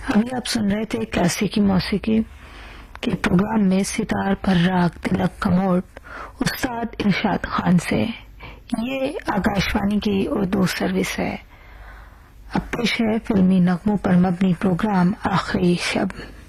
अभी आप सुन रहे थे क्लासिकी मौसीकी के प्रोग्राम में सितार पर राग तिलक कमोट उस्ताद इरशाद खान से। ये आकाशवाणी की उर्दू सर्विस है। अब पेश है फिल्मी नगमों पर मबनी प्रोग्राम आखिरी शब।